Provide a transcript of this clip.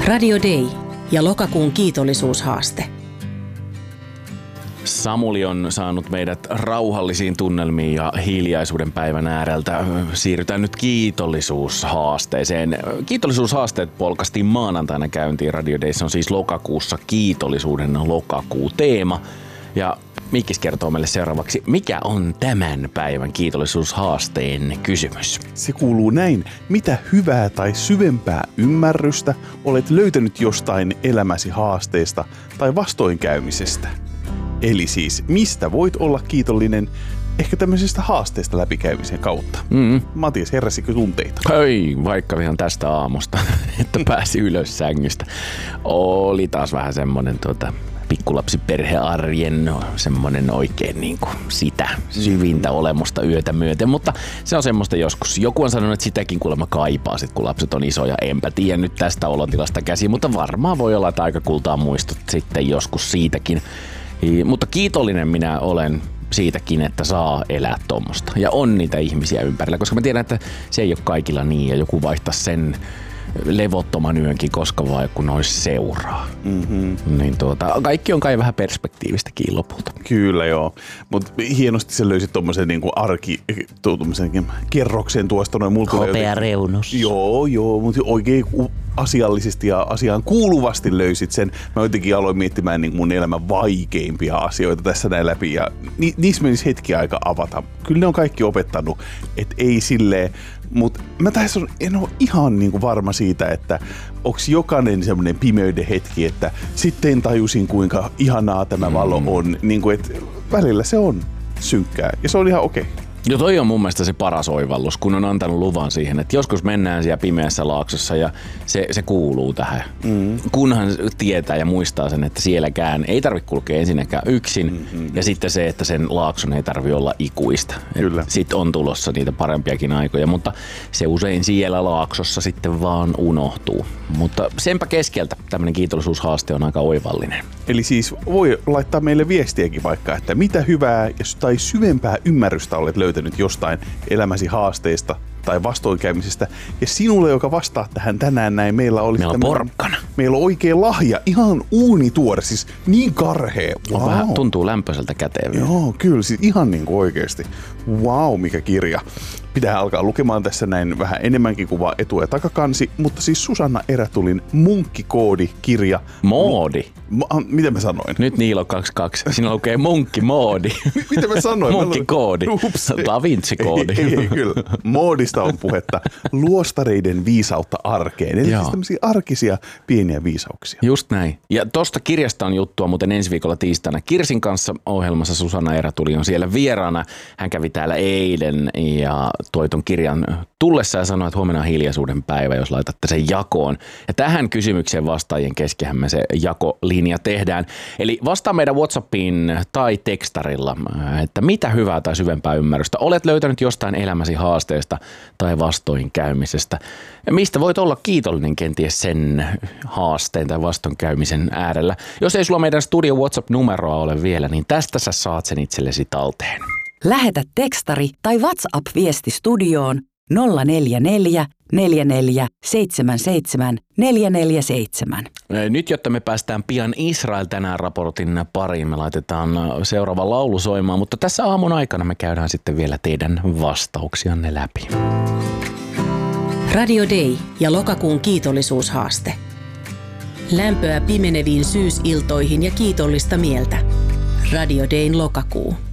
Radio Day ja lokakuun kiitollisuushaaste. Samuli on saanut meidät rauhallisiin tunnelmiin ja hiljaisuuden päivän ääreltä. Siirrytään nyt kiitollisuushaasteeseen. Kiitollisuushaasteet polkastiin maanantaina käyntiin. Radio Days on siis lokakuussa kiitollisuuden lokakuu-teema. Ja Mikkis kertoo meille seuraavaksi, mikä on tämän päivän kiitollisuushaasteen kysymys. Se kuuluu näin. Mitä hyvää tai syvempää ymmärrystä olet löytänyt jostain elämäsi haasteesta tai vastoinkäymisestä? Eli siis, mistä voit olla kiitollinen ehkä tämmöisestä haasteesta läpikäymisen kautta? Matias, heräsikö tunteita? Ei, vaikka ihan tästä aamusta, että pääsi ylös sängystä. Oli taas vähän semmonen pikkulapsiperhearjen semmonen oikein niin kuin sitä syvintä olemusta yötä myöten, mutta se on semmoista joskus. Joku on sanonut, että sitäkin kuulemma kaipaa sit, kun lapset on isoja. Enpä tiedä nyt tästä olotilasta käsin, mutta varmaan voi olla, että aika kultaa muistot sitten joskus siitäkin. Mutta kiitollinen minä olen siitäkin, että saa elää tuommoista. Ja on niitä ihmisiä ympärillä, koska mä tiedän, että se ei ole kaikilla niin. Ja joku vaihtaisi sen levottoman yönkin, koska vaan kun olisi seuraa. Niin kaikki on kai vähän perspektiivistäkin lopulta. Kyllä joo, mutta hienosti sä löysit tommosen niinku kerroksen tuosta noin multa. Kopea reunus. Joo, mutta oikein asiallisesti ja asiaan kuuluvasti löysit sen. Mä jotenkin aloin miettimään niin mun elämän vaikeimpia asioita tässä näin läpi ja niissä menisi hetki aika avata. Kyllä ne on kaikki opettanut, että ei silleen, mutta mä tässä en ole ihan niin kuin varma siitä, että onks jokainen semmoinen pimeyden hetki, että sitten tajusin kuinka ihanaa tämä valo on, niin kuin, että välillä se on synkkää ja se on ihan okei. Joo, toi on mun mielestä se paras oivallus, kun on antanut luvan siihen, että joskus mennään siellä pimeässä laaksossa ja se kuuluu tähän. Kunhan tietää ja muistaa sen, että sielläkään ei tarvitse kulkea ensinnäkään yksin ja sitten se, että sen laakson ei tarvitse olla ikuista. Sitten on tulossa niitä parempiakin aikoja, mutta se usein siellä laaksossa sitten vaan unohtuu. Mutta senpä keskeltä tämmöinen kiitollisuushaaste on aika oivallinen. Eli siis voi laittaa meille viestiäkin vaikka, että mitä hyvää tai syvempää ymmärrystä olet löytänyt jostain elämäsi haasteista tai vastoinkäymisestä. Ja sinulle, joka vastaa tähän tänään näin, meillä on porkkana. Meillä on oikein lahja, ihan uunituore, siis niin karhea. Wow. Vähän tuntuu lämpöiseltä käteen. Joo, kyllä, siis ihan niin kuin oikeasti. Wow, mikä kirja. Pitää alkaa lukemaan tässä näin vähän enemmänkin kuin vaan etu- ja takakansi, mutta siis Susanna Erätulin Munkkikoodi-kirja. Moodi? Mitä mä sanoin? Nyt Niilo 22. Siinä lukee munkkimoodi. Mitä mä sanoin? Munkkikoodi. Da Vinci-koodi. Ei, kyllä. Moodista on puhetta. Luostareiden viisautta arkeen. Eli siis tämmöisiä arkisia pieniä viisauksia. Just näin. Ja tosta kirjasta on juttua muuten ensi viikolla tiistaina Kirsin kanssa ohjelmassa. Susanna Erätuli on siellä vieraana. Hän kävi täällä eilen ja toi ton kirjan tullessa ja sanoi, että huomenna on hiljaisuuden päivä, jos laitatte sen jakoon. Ja tähän kysymykseen vastaajien keskenhän me se jakolinja tehdään. Eli vastaa meidän WhatsAppiin tai tekstarilla, että mitä hyvää tai syvempää ymmärrystä olet löytänyt jostain elämäsi haasteesta tai vastoinkäymisestä. Ja mistä voit olla kiitollinen kenties sen haasteen tai vastoinkäymisen äärellä. Jos ei sulla meidän studio WhatsApp-numeroa ole vielä, niin tästä sä saat sen itsellesi talteen. Lähetä tekstari tai WhatsApp-viesti studioon 044 44 77 447. Nyt, jotta me päästään pian Israel tänään raportin pariin, me laitetaan seuraava laulu soimaan, mutta tässä aamun aikana me käydään sitten vielä teidän vastauksianne läpi. Radio Day ja lokakuun kiitollisuushaaste. Lämpöä pimeneviin syysiltoihin ja kiitollista mieltä. Radio Dayn lokakuu.